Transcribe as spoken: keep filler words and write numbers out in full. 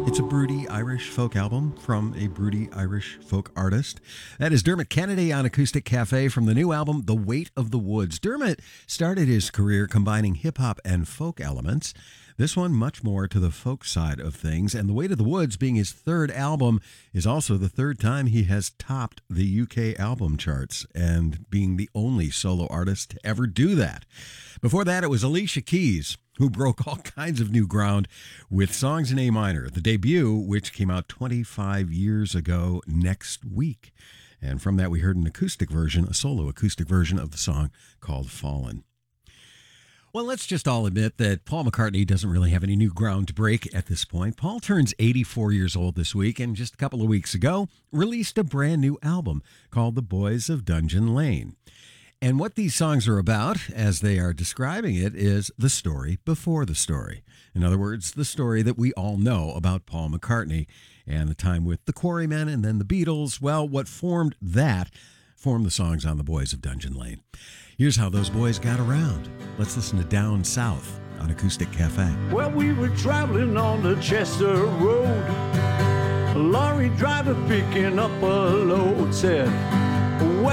It's a broody Irish folk album from a broody Irish folk artist. That is Dermot Kennedy on Acoustic Cafe from the new album, The Weight of the Woods. Dermot started his career combining hip-hop and folk elements. This one much more to the folk side of things, and The Weight of the Woods, being his third album, is also the third time he has topped the U K album charts, and being the only solo artist to ever do that. Before that, it was Alicia Keys, who broke all kinds of new ground with Songs in A Minor, the debut, which came out twenty-five years ago next week. And from that, we heard an acoustic version, a solo acoustic version of the song called Fallen. Well, let's just all admit that Paul McCartney doesn't really have any new ground to break at this point. Paul turns eighty-four years old this week, and just a couple of weeks ago, released a brand new album called The Boys of Dungeon Lane. And what these songs are about, as they are describing it, is the story before the story. In other words, the story that we all know about Paul McCartney and the time with the Quarrymen and then the Beatles. Well, what formed that formed the songs on The Boys of Dungeon Lane. Here's how those boys got around. Let's listen to Down South on Acoustic Cafe. Well, we were traveling on the Chester Road. A lorry driver picking up a load said,